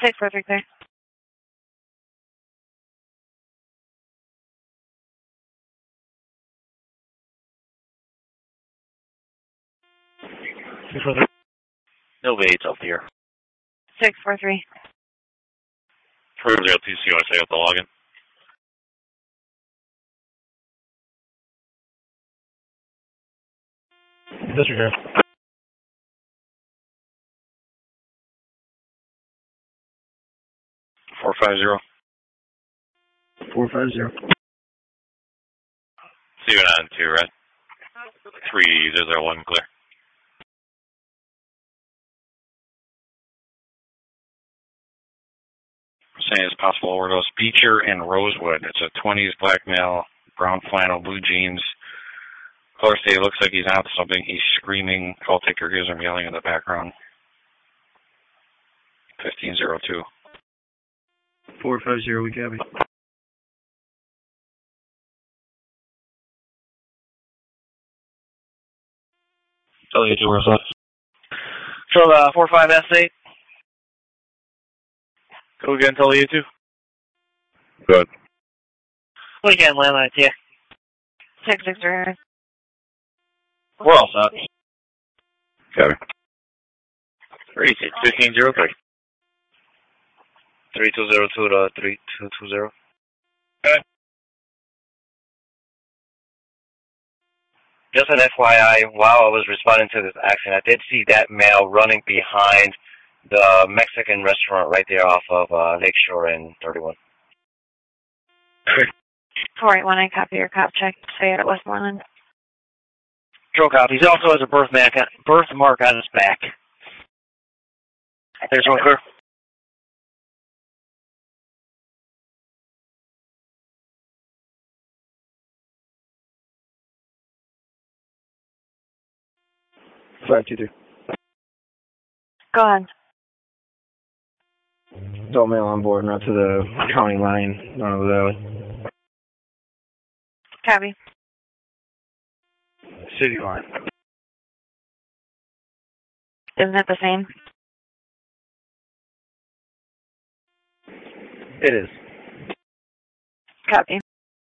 643 clear. Nova 8's up here. 643. 40 TC, I got the login. Disregard. 450. 450. See you on 2, right? 3001 clear. Saying it's possible overdose. Beecher and Rosewood. It's a 20s black male, brown flannel, blue jeans. Color state looks like he's on something. He's screaming. Call taker gives him yelling in the background. 1502. 450, we copy. Tell you 2 where's left. So 45S8. Go again, tell you 2. Good. Weekend landline, yeah. 663. We're all set. Copy. 1503. 3202 to 3220. Okay. Just an FYI, while I was responding to this accident, I did see that male running behind the Mexican restaurant right there off of Lakeshore and 31. 481, I copy your cop check. Stay at Westmoreland. Control copy. He also has a birthmark on his back. There's one clear. Flag 2-2. Go on. Adult male on board, not to the county line, not over the valley. Copy. City line. Isn't it the same? It is. Copy.